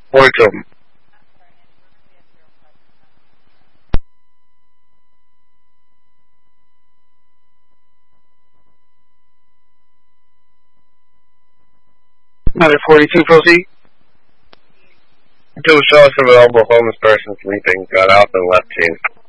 42. Matter 42, proceed. Two shots of an elbow homeless person sleeping got out and left scene.